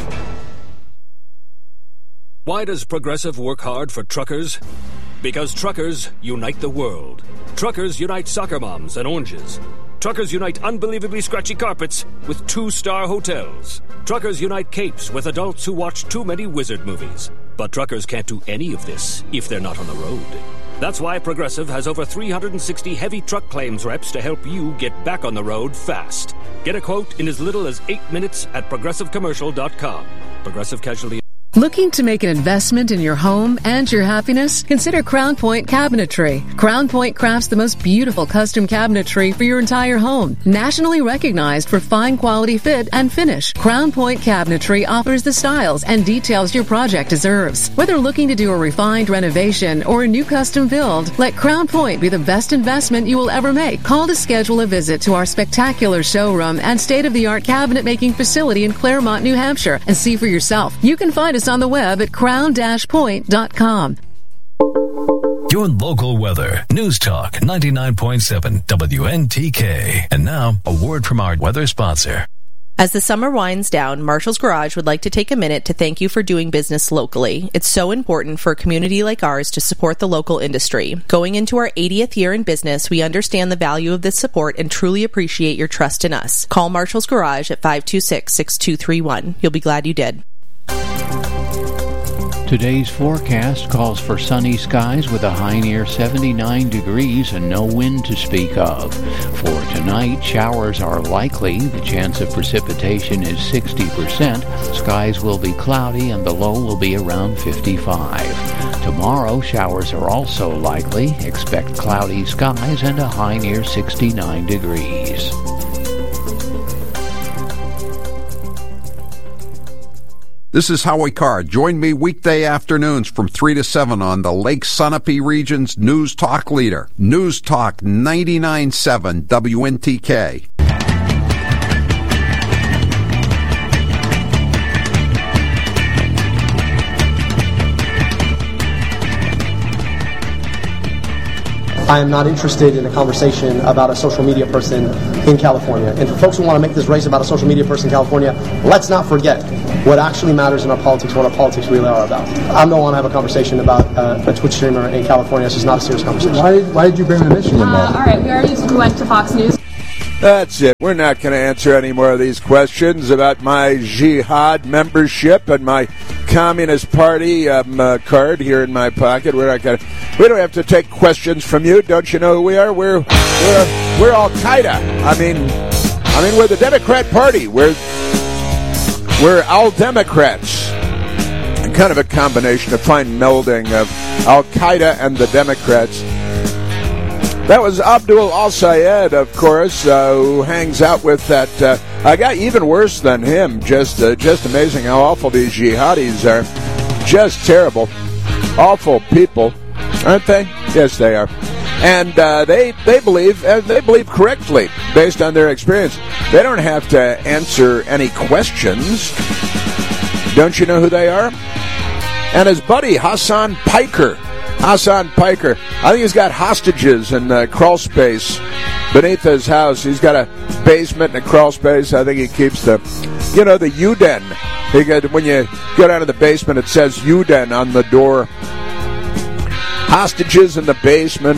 Why does Progressive work hard for truckers? Because truckers unite the world. Truckers unite soccer moms and oranges. Truckers unite unbelievably scratchy carpets with 2-star hotels. Truckers unite capes with adults who watch too many wizard movies. But truckers can't do any of this if they're not on the road. That's why Progressive has over 360 heavy truck claims reps to help you get back on the road fast. Get a quote in as little as 8 minutes at ProgressiveCommercial.com. Progressive Casualty. Looking to make an investment in your home and your happiness? Consider Crown Point Cabinetry. Crown Point crafts the most beautiful custom cabinetry for your entire home. Nationally recognized for fine quality fit and finish, Crown Point Cabinetry offers the styles and details your project deserves. Whether looking to do a refined renovation or a new custom build, let Crown Point be the best investment you will ever make. Call to schedule a visit to our spectacular showroom and state-of-the-art cabinet making facility in Claremont, New Hampshire, and see for yourself. You can find us on the web at crown-point.com. Your local weather. News Talk 99.7 WNTK. And now, a word from our weather sponsor. As the summer winds down, Marshall's Garage would like to take a minute to thank you for doing business locally. It's so important for a community like ours to support the local industry. Going into our 80th year in business, we understand the value of this support and truly appreciate your trust in us. Call Marshall's Garage at 526-6231. You'll be glad you did. Today's forecast calls for sunny skies with a high near 79 degrees and no wind to speak of. For tonight, showers are likely. The chance of precipitation is 60%. Skies will be cloudy and the low will be around 55. Tomorrow, showers are also likely. Expect cloudy skies and a high near 69 degrees. This is Howie Carr. Join me weekday afternoons from 3 to 7 on the Lake Sunapee region's News Talk leader. News Talk 99.7 WNTK. I am not interested in a conversation about a social media person in California. And for folks who want to make this race about a social media person in California, let's not forget what actually matters in our politics, what our politics really are about. I don't want to have a conversation about a Twitch streamer in California. This is not a serious conversation. Why did you bring the mission involved? All right, we went to Fox News. That's it. We're not going to answer any more of these questions about my jihad membership and my Communist Party card here in my pocket. We're not going to. We don't have to take questions from you. Don't you know who we are? We're Al Qaeda. I mean, we're the Democrat Party. We're Al Democrats. And kind of a combination, a fine melding of Al Qaeda and the Democrats. That was Abdul Al-Sayed, of course, who hangs out with that guy even worse than him. Just amazing how awful these jihadis are. Just terrible. Awful people, aren't they? Yes, they are. And they believe correctly, based on their experience. They don't have to answer any questions. Don't you know who they are? And his buddy, Hassan Piker. I think he's got hostages in the crawl space beneath his house. He's got a basement and a crawl space. I think he keeps the U-Den. When you go down to the basement, it says U-Den on the door. Hostages in the basement.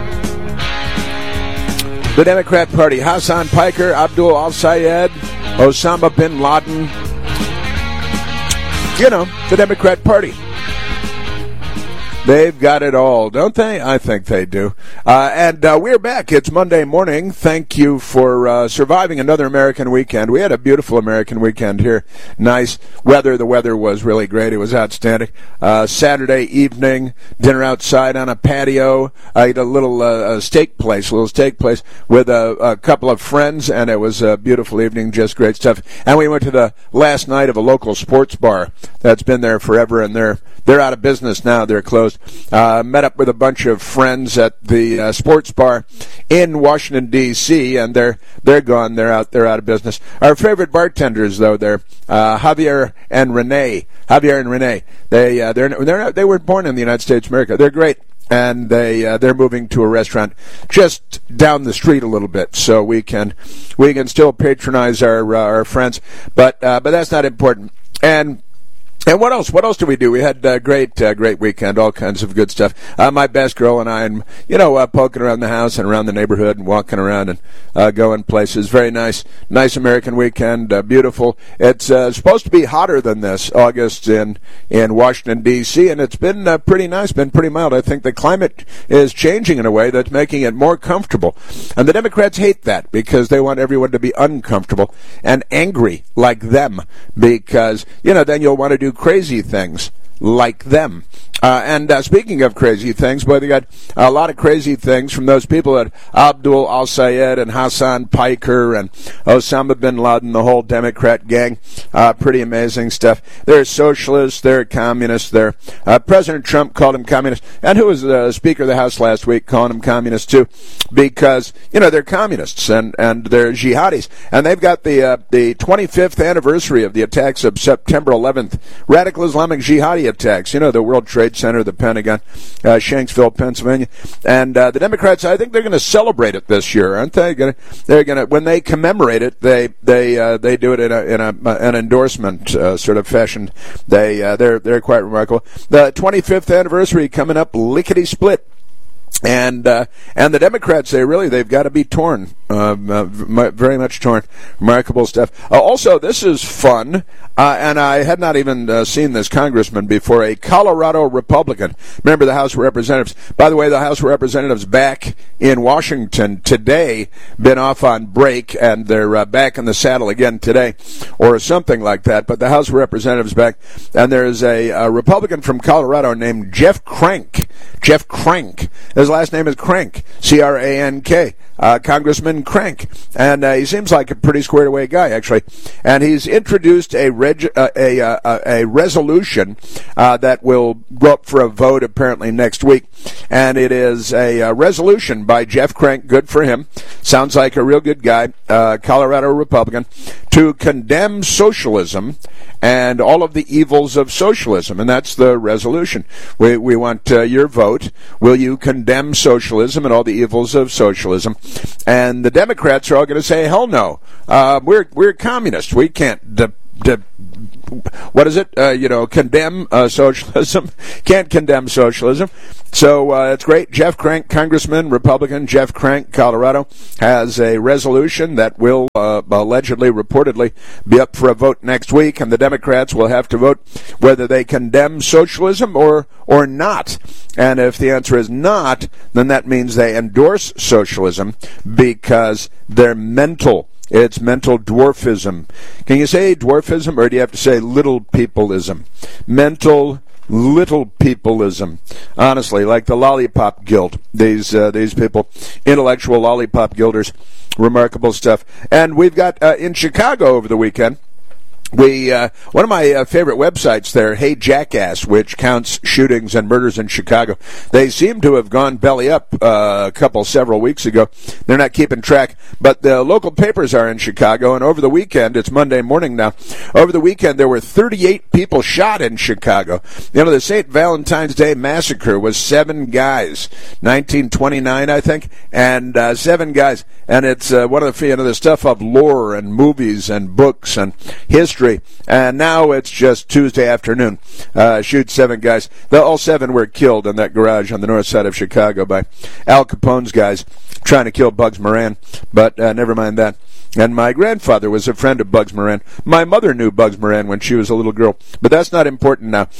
The Democrat Party, Hassan Piker, Abdul Al-Sayed, Osama bin Laden. The Democrat Party. They've got it all, don't they? I think they do. And we're back. It's Monday morning. Thank you for surviving another American weekend. We had a beautiful American weekend here. Nice weather. The weather was really great. It was outstanding. Saturday evening, dinner outside on a patio. I ate a little steak place with a couple of friends, and it was a beautiful evening. Just great stuff. And we went to the last night of a local sports bar that's been there forever, and they're out of business now. They're closed. Met up with a bunch of friends at the sports bar in Washington, D.C., and they're gone. They're out of business. Our favorite bartenders, though, they're Javier and Renee. They were born in the United States of America. They're great. And they're moving to a restaurant just down the street a little bit, so we can still patronize our friends, but that's not important. And what else? What else did we do? We had a great weekend, all kinds of good stuff. My best girl and I, poking around the house and around the neighborhood and walking around and going places. Very nice American weekend, beautiful. It's supposed to be hotter than this, August in Washington, D.C., and it's been pretty nice, been pretty mild. I think the climate is changing in a way that's making it more comfortable. And the Democrats hate that because they want everyone to be uncomfortable and angry like them because, then you'll want to do crazy things like them. And speaking of crazy things, boy, they got a lot of crazy things from those people at Abdul Al-Sayed and Hassan Piker and Osama bin Laden, the whole Democrat gang. Pretty amazing stuff. They're socialists, they're communists, President Trump called them communists, and who was the Speaker of the House last week calling them communists too, because, they're communists and they're jihadis. And they've got the 25th anniversary of the attacks of September 11th, radical Islamic jihadi attacks, the World Trade Center, the Pentagon, Shanksville, Pennsylvania, and the Democrats. I think they're going to celebrate it this year, aren't they? They're going to when they commemorate it. They do it in an endorsement sort of fashion. They're quite remarkable. The 25th anniversary coming up, lickety split. And the Democrats, they've got to be torn, very much torn. Remarkable stuff. Also, this is fun, and I had not even seen this congressman before. A Colorado Republican, member of the House of Representatives. By the way, the House of Representatives back in Washington today, been off on break, and they're back in the saddle again today, or something like that. But the House of Representatives back, and there's a Republican from Colorado named Jeff Crank. Jeff Crank. There's last name is Crank, C-R-A-N-K, Congressman Crank. And he seems like a pretty squared-away guy, actually. And he's introduced a resolution that will go up for a vote apparently next week. And it is a resolution by Jeff Crank, good for him. Sounds like a real good guy, Colorado Republican, to condemn socialism and all of the evils of socialism. And that's the resolution. We want your vote. Will you condemn socialism and all the evils of socialism? And the Democrats are all going to say, hell no. We're communists. We can't condemn socialism. Can't condemn socialism. So it's great. Jeff Crank, Congressman, Republican, Jeff Crank, Colorado, has a resolution that will reportedly be up for a vote next week, and the Democrats will have to vote whether they condemn socialism or not. And if the answer is not, then that means they endorse socialism because they're mental. It's mental dwarfism. Can you say dwarfism, or do you have to say little peopleism? Mental little peopleism. Honestly, like the Lollipop Guild. These people, intellectual Lollipop Guilders, remarkable stuff. And we've got in Chicago over the weekend, one of my favorite websites there, Hey Jackass, which counts shootings and murders in Chicago. They seem to have gone belly up several weeks ago. They're not keeping track, but the local papers are in Chicago, and over the weekend, it's Monday morning now, over the weekend there were 38 people shot in Chicago. You know, the St. Valentine's Day Massacre was 7 guys, 1929, I think, and 7 guys. And it's one of the stuff of lore and movies and books and history. And now it's just Tuesday afternoon. Shoot 7 guys. All 7 were killed in that garage on the north side of Chicago by Al Capone's guys trying to kill Bugs Moran. But never mind that. And my grandfather was a friend of Bugs Moran. My mother knew Bugs Moran when she was a little girl. But that's not important now.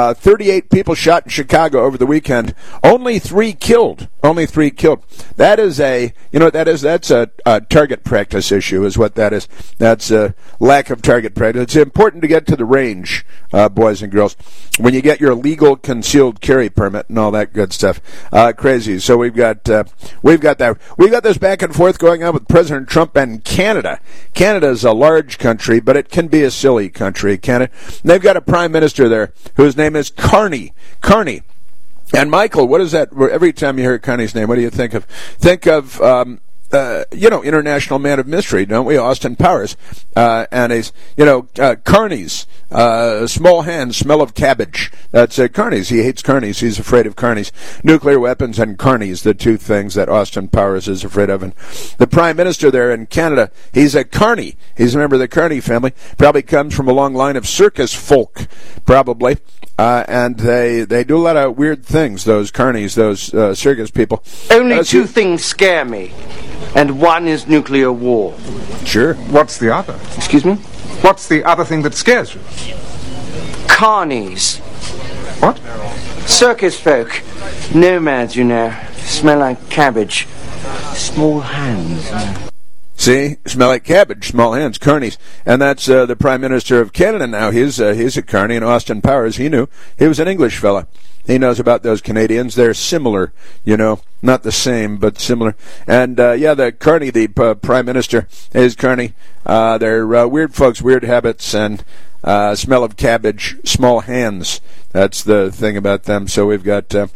38 people shot in Chicago over the weekend. Only 3 killed. Only 3 killed. That is that's a target practice issue is what that is. That's a lack of target practice. It's important to get to the range, boys and girls, when you get your legal concealed carry permit and all that good stuff. Crazy. So we've got that. We've got this back and forth going on with President Trump and Canada. Canada is a large country, but it can be a silly country. Canada. And they've got a prime minister there whose name is Carney. Carney. And Michael, what is that? Every time you hear Carney's name, what do you think of? Think of international man of mystery, don't we? Austin Powers. And he's, carnies, small hands, smell of cabbage. That's carnies. He hates carnies. He's afraid of carnies. Nuclear weapons and carnies, the 2 things that Austin Powers is afraid of. And the Prime Minister there in Canada, he's a carny. He's a member of the Carney family. Probably comes from a long line of circus folk, probably. And they do a lot of weird things, those carnies, those circus people. Only 2 things scare me. And one is nuclear war. Sure. What's the other? Excuse me? What's the other thing that scares you? Carnies. What? Circus folk. Nomads, Smell like cabbage. Small hands. See? Smell like cabbage, small hands, carnies. And that's the Prime Minister of Canada now. He's a carney, and Austin Powers, he knew. He was an English fella. He knows about those Canadians. They're similar, not the same, but similar. And, the Carney, the Prime Minister, is Carney. They're weird folks, weird habits, and smell of cabbage, small hands. That's the thing about them. So we've got that.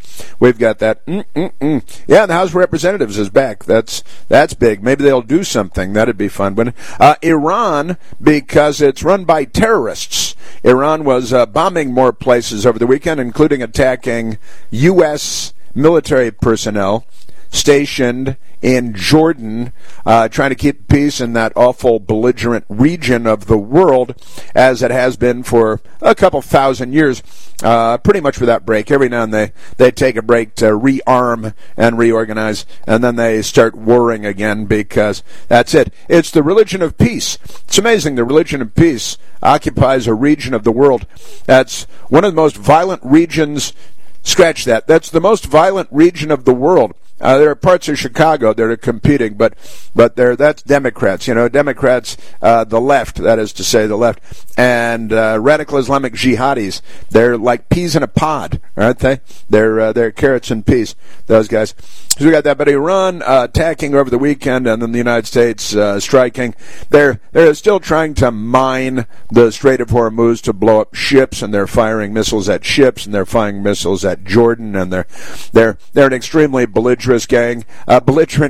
Yeah, the House of Representatives is back. That's big. Maybe they'll do something. That'd be fun. But Iran, because it's run by terrorists. Iran was bombing more places over the weekend, including attacking U.S. military personnel stationed in Jordan, trying to keep peace in that awful belligerent region of the world, as it has been for a couple thousand years, pretty much without break. Every now and then they take a break to rearm and reorganize, and then they start warring again, because that's it. It's the religion of peace. It's amazing. The religion of peace occupies a region of the world that's one of the most violent regions. Scratch that. That's the most violent region of the world. There are parts of Chicago that are competing, but that's Democrats. Democrats, the left, that is to say, the left, and radical Islamic jihadis. They're like peas in a pod, aren't they? They're carrots and peas. Those guys. So we got that. But Iran attacking over the weekend, and then the United States striking. They're still trying to mine the Strait of Hormuz to blow up ships, and they're firing missiles at ships, and they're firing missiles at Jordan, and they're an extremely belligerent gang, and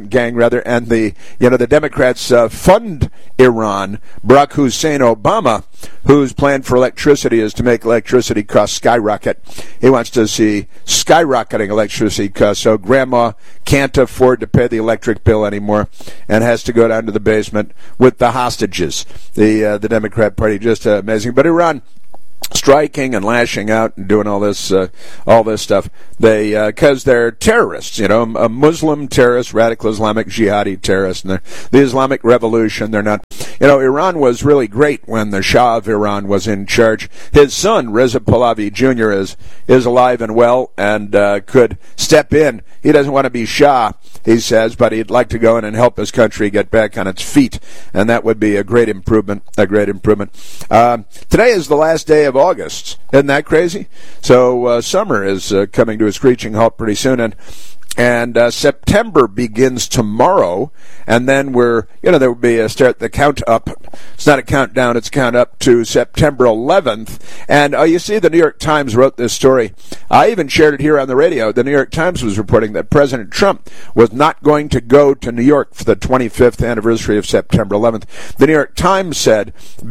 the Democrats fund Iran. Barack Hussein Obama, whose plan for electricity is to make electricity costs skyrocket. He wants to see skyrocketing electricity costs, so grandma can't afford to pay the electric bill anymore and has to go down to the basement with the hostages. The Democrat Party, just amazing. But Iran striking and lashing out and doing all this stuff. They because they're terrorists, a Muslim terrorist, radical Islamic jihadi terrorist, and the Islamic Revolution. They're not. Iran was really great when the Shah of Iran was in charge. His son Reza Pahlavi Jr. is alive and well and could step in. He doesn't want to be Shah, he says, but he'd like to go in and help his country get back on its feet, and that would be a great improvement. Today is the last day of August. Isn't that crazy? So summer is coming to a screeching halt pretty soon, and September begins tomorrow, and then there will be the count up. It's not a countdown, it's a count up to September 11th. And you see, the New York Times wrote this story. I even shared it here on the radio. The New York Times was reporting that President Trump was not going to go to New York for the 25th anniversary of September 11th. The New York Times said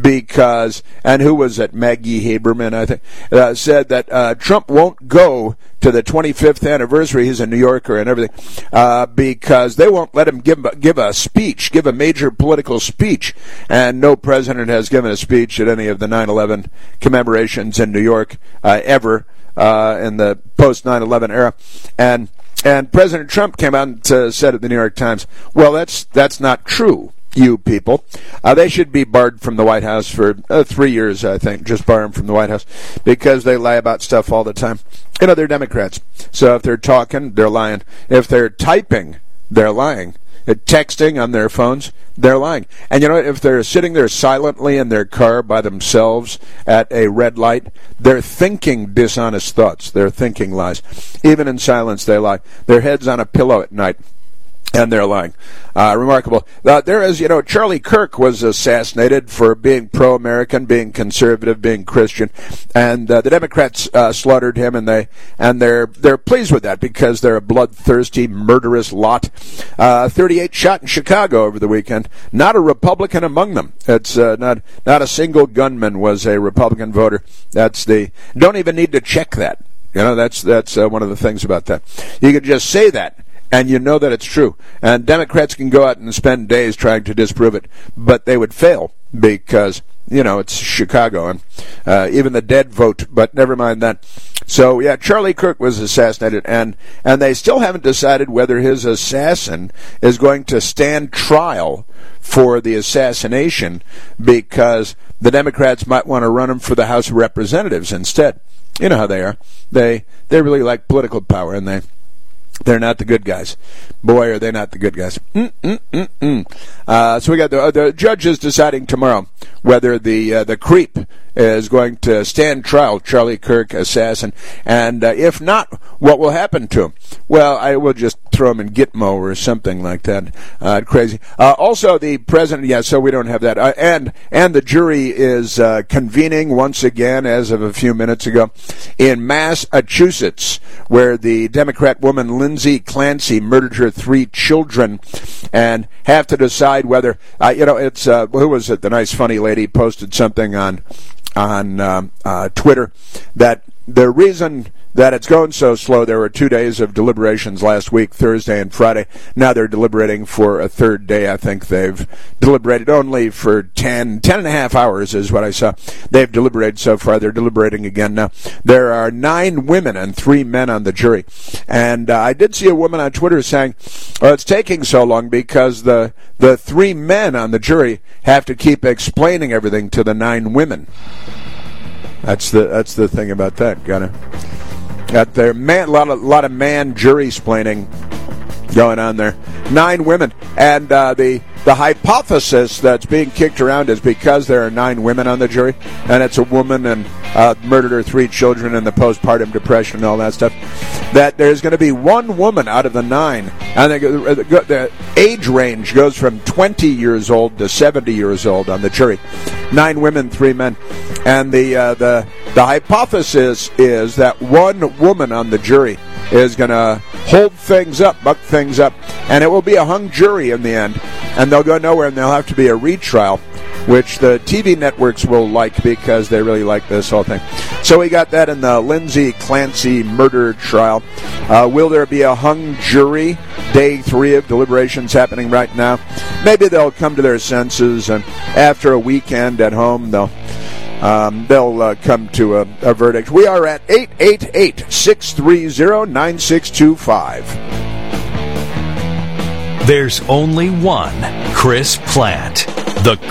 and who was it? Maggie Haberman, I think, said that Trump won't go to the 25th anniversary. He's a New Yorker and everything, because they won't let him give a speech, give a major political speech. And no president has given a speech at any of the 9/11 commemorations in New York ever in the post 9/11 era. And President Trump came out and said at the New York Times, well, that's not true. You people. They should be barred from the White House for 3 years, I think. Just bar them from the White House because they lie about stuff all the time. They're Democrats. So if they're talking, they're lying. If they're typing, they're lying. Texting on their phones, they're lying. And if they're sitting there silently in their car by themselves at a red light, they're thinking dishonest thoughts. They're thinking lies. Even in silence, they lie. Their head's on a pillow at night. And they're lying. Remarkable. Charlie Kirk was assassinated for being pro-American, being conservative, being Christian, and the Democrats slaughtered him, and they're pleased with that because they're a bloodthirsty, murderous lot. 38 shot in Chicago over the weekend. Not a Republican among them. It's not a single gunman was a Republican voter. Don't even need to check that. That's one of the things about that. You can just say that, and you know that it's true. And Democrats can go out and spend days trying to disprove it, but they would fail because, it's Chicago, and even the dead vote, but never mind that. So, yeah, Charlie Kirk was assassinated, and they still haven't decided whether his assassin is going to stand trial for the assassination because the Democrats might want to run him for the House of Representatives instead. You know how they are. They really like political power, and they're not the good guys. Boy, are they not the good guys. So we got the judges deciding tomorrow whether the creep is going to stand trial, Charlie Kirk assassin, and if not, what will happen to him? Well, I will just throw him in Gitmo or something like that. Crazy. Also, the president, so we don't have that. And the jury is convening once again, as of a few minutes ago, in Massachusetts, where the Democrat woman Lindsay Clancy murdered her 3 children, and have to decide whether, it's, who was it? The nice funny lady posted something on Twitter that the reason that it's going so slow, there were 2 days of deliberations last week, Thursday and Friday. Now they're deliberating for a third day. I think they've deliberated only for 10 and a half hours is what I saw. They've deliberated so far. They're deliberating again now. There are 9 women and 3 men on the jury. And I did see a woman on Twitter saying, it's taking so long because the 3 men on the jury have to keep explaining everything to the 9 women. That's the thing about that. Got there, a lot of man jury splaining going on there. 9 women. And the hypothesis that's being kicked around is because there are 9 women on the jury, and it's a woman and murdered her 3 children and the postpartum depression and all that stuff, that there's going to be 1 woman out of the 9. And the age range goes from 20 years old to 70 years old on the jury. 9 women, 3 men. And the hypothesis is that 1 woman on the jury is going to hold things up, buck things up, and it will be a hung jury in the end. And they'll go nowhere, and there'll have to be a retrial, which the TV networks will like because they really like this whole thing. So we got that in the Lindsay Clancy murder trial. Will there be a hung jury? Day 3 of deliberations happening right now. Maybe they'll come to their senses, and after a weekend at home, they'll come to a verdict. We are at 888-630-9625. There's only one Chris Plante, the